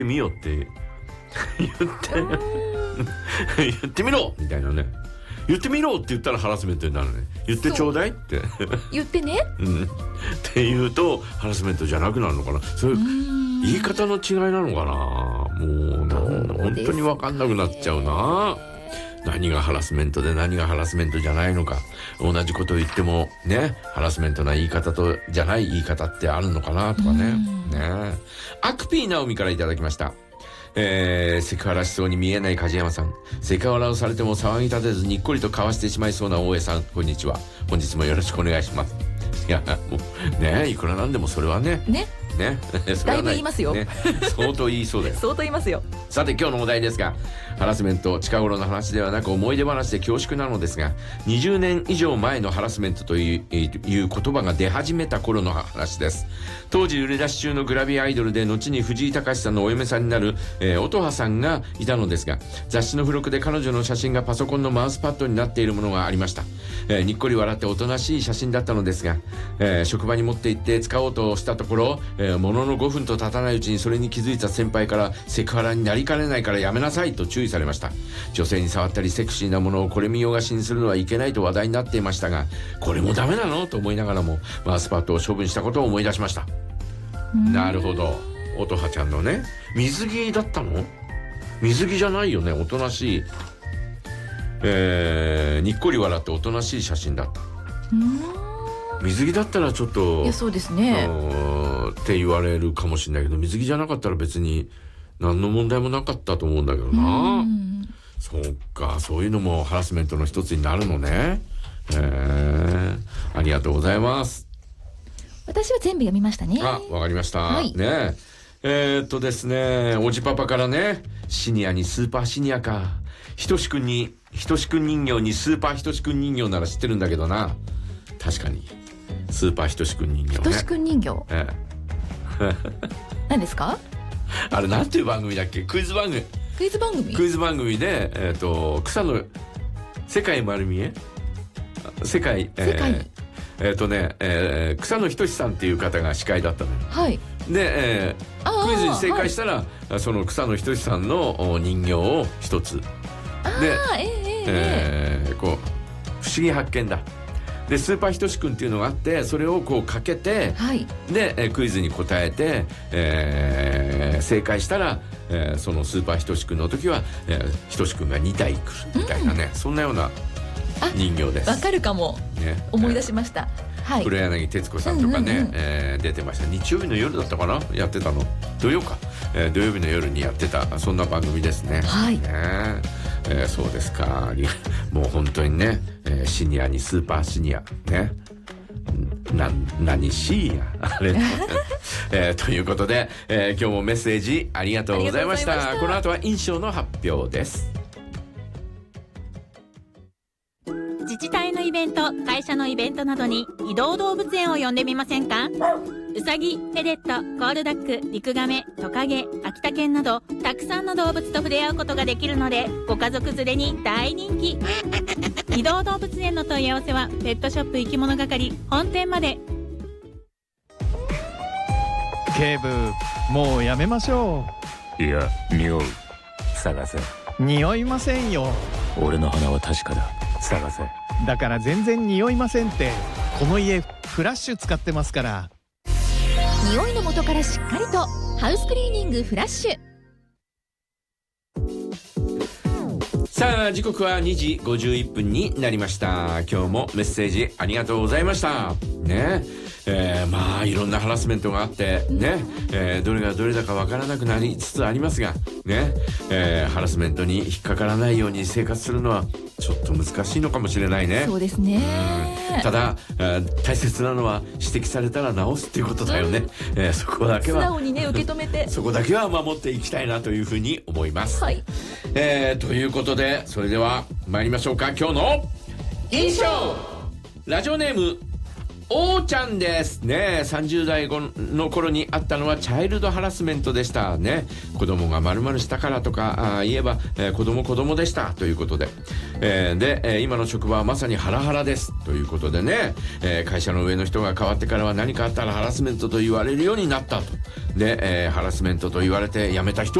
みよって言ってみろみたいなね。言ってみろって言ったらハラスメントになるね。言ってちょうだいって言ってね、 って言うとハラスメントじゃなくなるのかな。そういう言い方の違いなのかな。もう本当に分かんなくなっちゃうな。何がハラスメントで何がハラスメントじゃないのか。同じことを言ってもね、ハラスメントな言い方とじゃない言い方ってあるのかなとかね。アクピーナオミからいただきました。セクハラしそうに見えない梶山さん、セクハラをされても騒ぎ立てずにっこりとかわしてしまいそうな大江さん、こんにちは。本日もよろしくお願いします。いやもうね、いくらなんでもそれはねだいぶ言いますよ、 相当言いそうだよ相当言いますよ。 さて今日のお題ですが、ハラスメント近頃の話ではなく思い出話で恐縮なのですが、20年以上前のハラスメントという言葉が出始めた頃の話です。当時売り出し中のグラビアアイドルで後に藤井隆さんのお嫁さんになる、音羽さんがいたのですが、雑誌の付録で彼女の写真がパソコンのマウスパッドになっているものがありました。にっこり笑っておとなしい写真だったのですが、職場に持って行って使おうとしたところ、ものの5分と経たないうちにそれに気づいた先輩からセクハラになりかねないからやめなさいと注意されました。女性に触ったりセクシーなものをこれ見よがしにするのはいけないと話題になっていましたが、これもダメなのと思いながらもマウスパッドを処分したことを思い出しました。なるほど、音羽ちゃんのね、水着だったの？水着じゃないよね、おとなしい、にっこり笑っておとなしい写真だった。水着だったらちょっと、 いやそうですねって言われるかもしれないけど、水着じゃなかったら別に何の問題もなかったと思うんだけどな。そうか、そういうのもハラスメントの一つになるのね。ありがとうございます。 私は全部読みましたね。 わかりました、ね。ですね、おじパパからね、シニアにスーパーシニアか、ひとしくん人形にスーパーひとしくん人形なら知ってるんだけどな。確かにスーパーひとしくん人形ね。ひとしくん人形、何ですか？ あれなんていう番組だっけ？クイズ番組で、草の世界丸見え草野仁さんっていう方が司会だったのよ。で、クイズに正解したら、その草野仁さんの人形を一つで、こう不思議発見だでスーパーひとしくんっていうのがあって、それをこうかけて、でクイズに答えて、正解したら、そのスーパーひとしくんの時は、ひとしくんが2体来るみたいなね、そんなような人形です。 わかるかも、思い出しました。 黒柳徹子さんとかね、出てました。日曜日の夜だったかな、やってたの。土曜日の夜にやってた、そんな番組ですね。そうですか。もう本当にね、シニアにスーパーシニアね、何しやあれ、ということで、今日もメッセージありがとうございました。この後は印象の発表です。 自治体のイベント、会社のイベントなどに移動動物園を呼んでみませんか？ウサギ、ペレット、コールダック、リクガメ、トカゲ、秋田犬などたくさんの動物と触れ合うことができるので、ご家族連れに大人気。移動動物園の問い合わせはペットショップ生き物係本店まで。 警部、もうやめましょう。いや、匂う。探せ。 匂いませんよ。 俺の鼻は確かだ。探せ。 だから全然匂いませんって。この家フラッシュ使ってますから。 匂いの元からしっかりとハウスクリーニングフラッシュ。 さあ時刻は2時51分になりました。今日もメッセージありがとうございましたね。まあいろんなハラスメントがあってね、どれがどれだかわからなくなりつつありますがね、ハラスメントに引っかからないように生活するのはちょっと難しいのかもしれないね。 そうですね。 ただ大切なのは指摘されたら直すっていうことだよね。そこだけは素直にね受け止めてそこだけは守っていきたいなというふうに思います。ということでそれでは参りましょうか。今日の印象。ラジオネームおーちゃんですね。30代の頃にあったのはチャイルドハラスメントでしたね。子供が〇〇したからとか言えば、子供でしたということで、で、今の職場はまさにハラハラですということでね、会社の上の人が変わってからは何かあったらハラスメントと言われるようになったと。 で、ハラスメントと言われて辞めた人